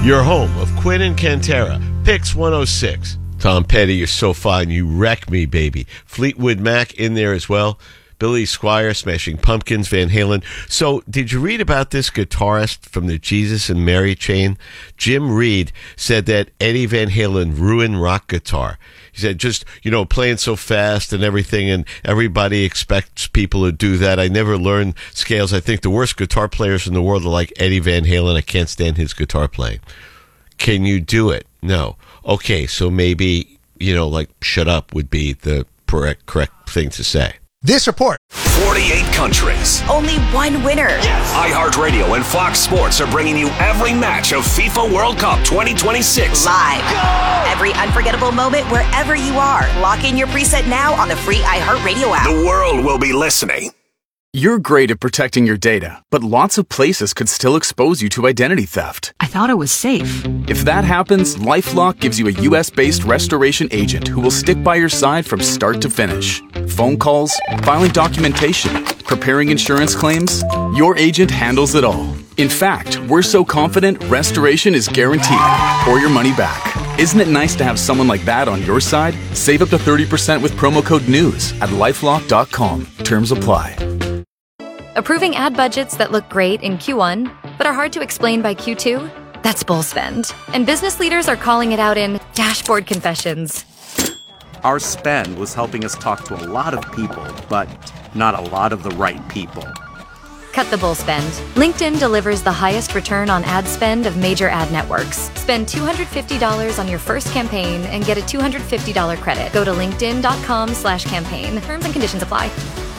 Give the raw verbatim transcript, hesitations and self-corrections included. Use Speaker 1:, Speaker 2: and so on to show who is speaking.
Speaker 1: Your home of Quinn and Cantera, Pix one oh six. Tom Petty, you're so fine. You wreck me, baby. Fleetwood Mac in there as well. Billy Squire, Smashing Pumpkins, Van Halen. So, did you read about this guitarist from the Jesus and Mary chain? Jim Reed said that Eddie Van Halen ruined rock guitar. He said, just, you know, playing so fast and everything, and everybody expects people to do that. I never learned scales. I think the worst guitar players in the world are like Eddie Van Halen. I can't stand his guitar playing. Can you do it? No. Okay, so maybe, you know, like, shut up would be the correct, correct thing to say.
Speaker 2: This report.
Speaker 3: forty-eight countries.
Speaker 4: Only one winner.
Speaker 3: Yes. iHeartRadio and Fox Sports are bringing you every match of FIFA World Cup twenty twenty-six.
Speaker 4: Live. Go! Every unforgettable moment wherever you are. Lock in your preset now on the free iHeartRadio app.
Speaker 3: The world will be listening.
Speaker 5: You're great at protecting your data, but lots of places could still expose you to identity theft.
Speaker 6: I thought it was safe.
Speaker 5: If that happens, LifeLock gives you a U S-based restoration agent who will stick by your side from start to finish. Phone calls, filing documentation, preparing insurance claims, your agent handles it all. In fact, we're so confident restoration is guaranteed or your money back. Isn't it nice to have someone like that on your side? Save up to thirty percent with promo code NEWS at lifelock dot com. Terms apply.
Speaker 7: Approving ad budgets that look great in Q one, but are hard to explain by Q two? That's bull spend. And business leaders are calling it out in dashboard confessions.
Speaker 8: Our spend was helping us talk to a lot of people, but not a lot of the right people.
Speaker 7: Cut the bull spend. LinkedIn delivers the highest return on ad spend of major ad networks. Spend two hundred fifty dollars on your first campaign and get a two hundred fifty dollars credit. Go to linkedin dot com slash campaign. Terms and conditions apply.